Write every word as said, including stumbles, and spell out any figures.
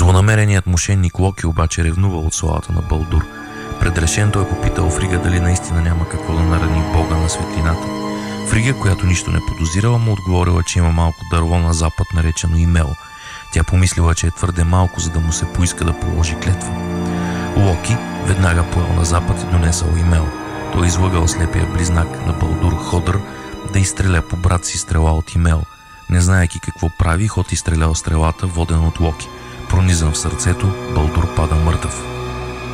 Злонамереният мошенник Локи обаче ревнува от славата на Балдур. Предрешен той попитал Фрига дали наистина няма какво да нарани бога на светлината. Фрига, която нищо не подозирала, му отговорила, че има малко дърво на запад, наречено Имел. Тя помислила, че е твърде малко, за да му се поиска да положи клетва. Локи веднага поел на запад и донесъл Имел. Той излъгал слепия близнак на Балдур Ходър да изстреля по брат си стрела от Имел. Не знаейки какво прави, Ход изстрелял стрелата, воден от Локи. Пронизан в сърцето, Балдур пада мъртъв.